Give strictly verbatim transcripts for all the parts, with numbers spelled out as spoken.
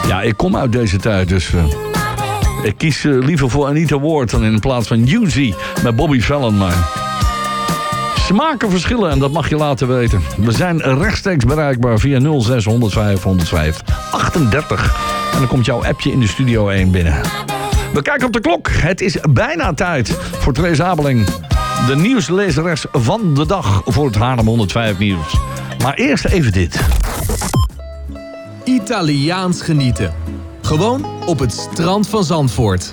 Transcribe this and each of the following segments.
Ja, ik kom uit deze tijd, dus uh, ik kies uh, liever voor Anita Ward dan in plaats van Uzi met Bobby Fallon. Maar smaken verschillen en dat mag je laten weten. We zijn rechtstreeks bereikbaar via nul zes honderd vijf honderdvijf achtendertig. En dan komt jouw appje in de Studio één binnen. We kijken op de klok. Het is bijna tijd voor Trace Abeling. De nieuwslezeres van de dag voor het Haarlem honderdvijf nieuws. Maar eerst even dit. Italiaans genieten. Gewoon op het strand van Zandvoort.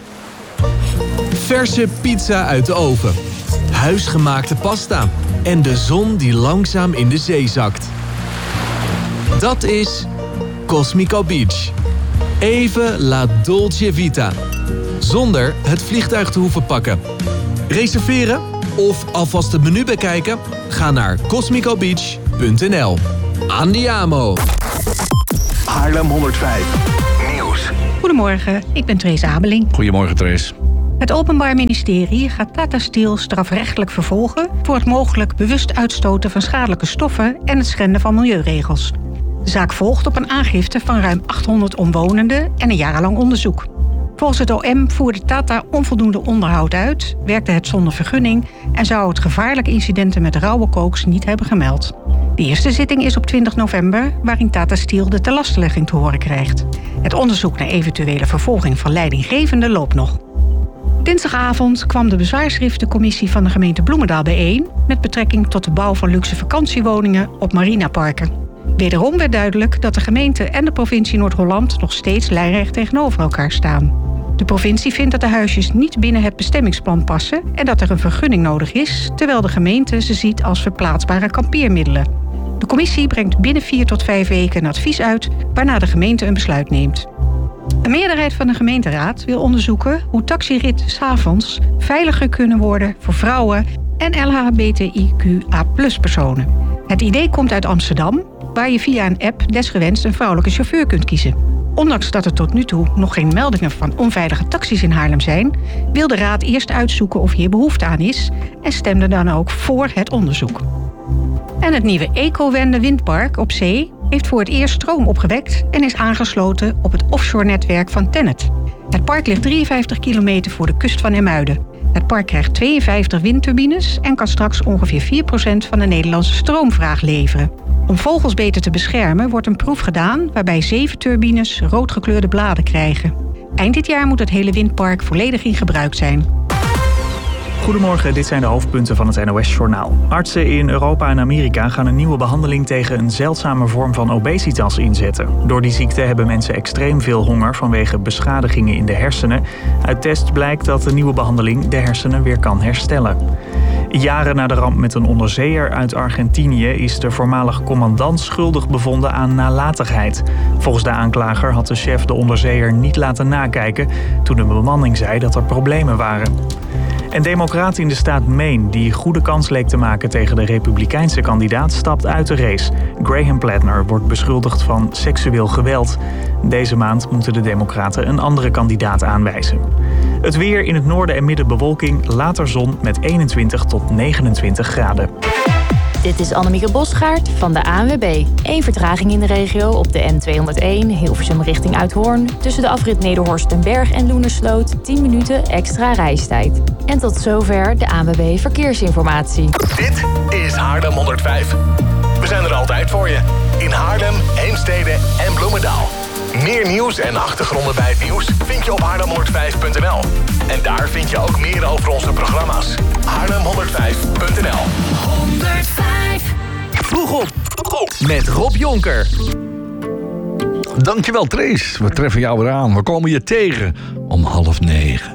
Verse pizza uit de oven. Huisgemaakte pasta. En de zon die langzaam in de zee zakt. Dat is Cosmico Beach. Even la dolce vita. Zonder het vliegtuig te hoeven pakken. Reserveren of alvast het menu bekijken? Ga naar cosmico beach punt n l. Andiamo! Haarlem honderdvijf nieuws. Goedemorgen, ik ben Trace Abeling. Goedemorgen, Trace. Het Openbaar Ministerie gaat Tata Steel strafrechtelijk vervolgen voor het mogelijk bewust uitstoten van schadelijke stoffen en het schenden van milieuregels. De zaak volgt op een aangifte van ruim achthonderd omwonenden en een jarenlang onderzoek. Volgens het O M voerde Tata onvoldoende onderhoud uit, werkte het zonder vergunning en zou het gevaarlijke incidenten met rauwe kooks niet hebben gemeld. De eerste zitting is op twintig november, waarin Tata Steel de tenlastelegging te horen krijgt. Het onderzoek naar eventuele vervolging van leidinggevenden loopt nog. Dinsdagavond kwam de bezwaarschriftencommissie van de gemeente Bloemendaal bijeen met betrekking tot de bouw van luxe vakantiewoningen op marinaparken. Wederom werd duidelijk dat de gemeente en de provincie Noord-Holland nog steeds lijnrecht tegenover elkaar staan. De provincie vindt dat de huisjes niet binnen het bestemmingsplan passen en dat er een vergunning nodig is, terwijl de gemeente ze ziet als verplaatsbare kampeermiddelen. De commissie brengt binnen vier tot vijf weken een advies uit, waarna de gemeente een besluit neemt. Een meerderheid van de gemeenteraad wil onderzoeken hoe taxiritten 's avonds veiliger kunnen worden voor vrouwen en L H B T I Q A plus personen. Het idee komt uit Amsterdam, waar je via een app desgewenst een vrouwelijke chauffeur kunt kiezen. Ondanks dat er tot nu toe nog geen meldingen van onveilige taxis in Haarlem zijn, wil de raad eerst uitzoeken of hier behoefte aan is en stemde dan ook voor het onderzoek. En het nieuwe Ecowende windpark op zee heeft voor het eerst stroom opgewekt en is aangesloten op het offshore-netwerk van TenneT. Het park ligt drieënvijftig kilometer voor de kust van IJmuiden. Het park krijgt tweeënvijftig windturbines en kan straks ongeveer vier procent van de Nederlandse stroomvraag leveren. Om vogels beter te beschermen wordt een proef gedaan waarbij zeven turbines roodgekleurde bladen krijgen. Eind dit jaar moet het hele windpark volledig in gebruik zijn. Goedemorgen, dit zijn de hoofdpunten van het N O S-journaal. Artsen in Europa en Amerika gaan een nieuwe behandeling tegen een zeldzame vorm van obesitas inzetten. Door die ziekte hebben mensen extreem veel honger vanwege beschadigingen in de hersenen. Uit tests blijkt dat de nieuwe behandeling de hersenen weer kan herstellen. Jaren na de ramp met een onderzeeër uit Argentinië is de voormalig commandant schuldig bevonden aan nalatigheid. Volgens de aanklager had de chef de onderzeeër niet laten nakijken toen de bemanning zei dat er problemen waren. Een democraat in de staat Maine, die goede kans leek te maken tegen de republikeinse kandidaat, stapt uit de race. Graham Plattner wordt beschuldigd van seksueel geweld. Deze maand moeten de democraten een andere kandidaat aanwijzen. Het weer in het noorden en midden bewolking, later zon met eenentwintig tot negenentwintig graden. Dit is Annemieke Bosgaard van de A N W B. Eén vertraging in de regio op de N tweehonderdéén, Hilversum richting Uithoorn. Tussen de afrit Nederhorstenberg en Loenersloot tien minuten extra reistijd. En tot zover de A N W B Verkeersinformatie. Dit is Haarlem honderdvijf. We zijn er altijd voor je. In Haarlem, Heemstede en Bloemendaal. Meer nieuws en achtergronden bij het nieuws vind je op haarlem honderdvijf punt n l. En daar vind je ook meer over onze programma's. haarlem honderdvijf punt n l. honderdvijf. Vroeg op met Rob Jonker. Dankjewel, Trace. We treffen jou weer aan. We komen je tegen om half negen.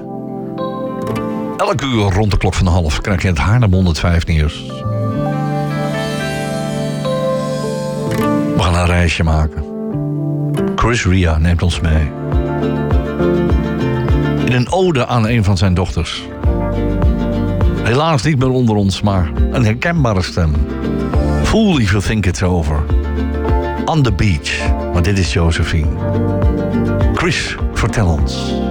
Elke uur rond de klok van half krijg je het Haarlem honderdvijf nieuws. We gaan een reisje maken. Chris Ria neemt ons mee. In een ode aan een van zijn dochters. Helaas niet meer onder ons, maar een herkenbare stem. Fool if you think it's over. On the beach. Maar dit is Josephine. Chris, vertel ons.